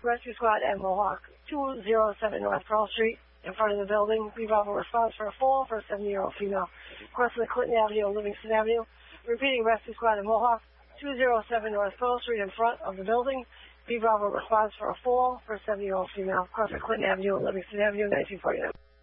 Rescue Squad at Mohawk, 207 North Pearl Street, in front of the building. B Bravo response for a fall for a 70-year-old female. Crossing the Clinton Avenue and Livingston Avenue. Repeating, Rescue Squad at Mohawk, 207 North Pearl Street, in front of the building. B Bravo response for a fall for a 70-year-old female. Crossing Clinton Avenue and Livingston Avenue, 1949.